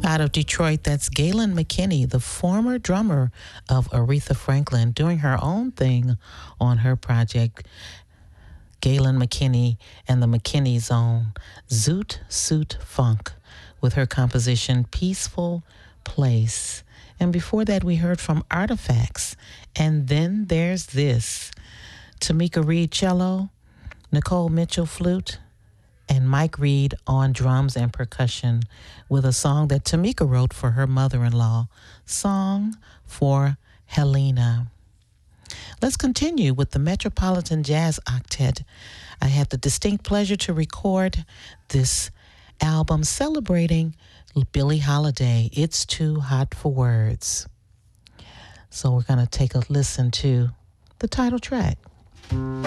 Out of Detroit, that's Galen McKinney, the former drummer of Aretha Franklin, doing her own thing on her project. Galen McKinney and the McKinney Zone, Zoot Suit Funk, with her composition Peaceful Place. And before that, we heard from Artifacts. And then there's this. Tamika Reed cello, Nicole Mitchell flute, and Mike Reed on drums and percussion with a song that Tamika wrote for her mother-in-law, Song for Helena. Let's continue with the Metropolitan Jazz Octet. I had the distinct pleasure to record this album celebrating Billie Holiday, It's Too Hot for Words. So we're going to take a listen to the title track.